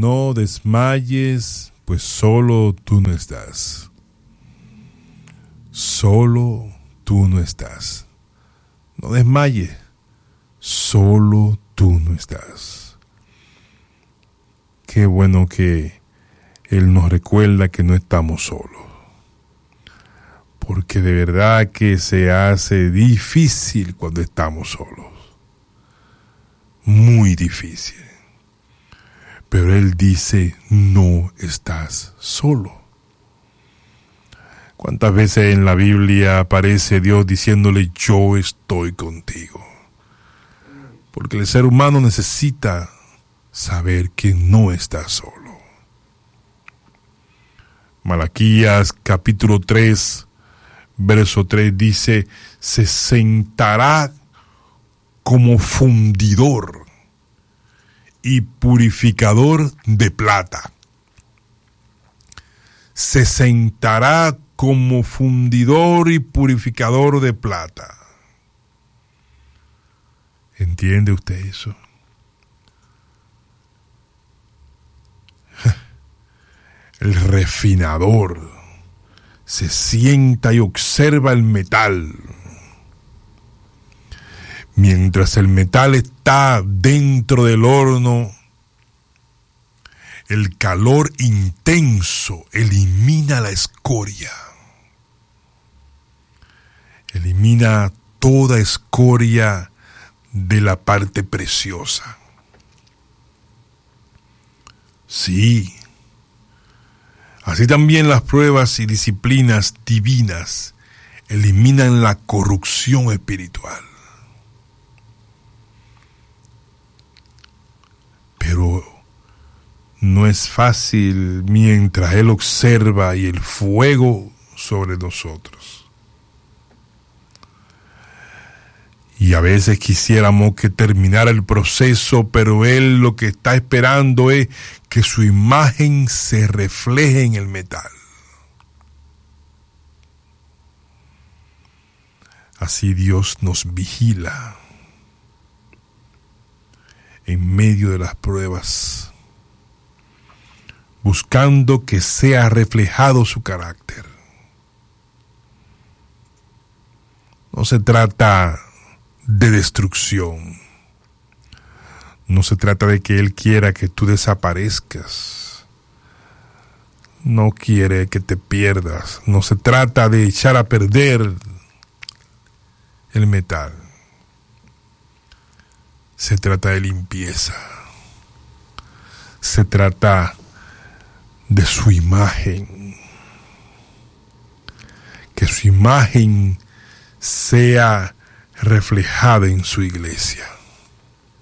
No desmayes, pues solo tú no estás. Solo tú no estás. No desmayes, solo tú no estás. Qué bueno que Él nos recuerda que no estamos solos. Porque de verdad que se hace difícil cuando estamos solos. Muy difícil. Pero Él dice, no estás solo. ¿Cuántas veces en la Biblia aparece Dios diciéndole, yo estoy contigo? Porque el ser humano necesita saber que no está solo. Malaquías capítulo 3, verso 3 dice, se sentará como fundidor y purificador de plata. Se sentará como fundidor y purificador de plata. ¿Entiende usted eso? El refinador se sienta y observa el metal. Mientras el metal está dentro del horno, el calor intenso elimina la escoria. Elimina toda escoria de la parte preciosa. Sí. Así también las pruebas y disciplinas divinas eliminan la corrupción espiritual. Pero no es fácil mientras Él observa y el fuego sobre nosotros. Y a veces quisiéramos que terminara el proceso, pero Él lo que está esperando es que su imagen se refleje en el metal. Así Dios nos vigila en medio de las pruebas, buscando que sea reflejado su carácter. No se trata de destrucción. No se trata de que Él quiera que tú desaparezcas. No quiere que te pierdas. No se trata de echar a perder el metal. Se trata de limpieza. Se trata de su imagen. Que su imagen sea reflejada en su iglesia.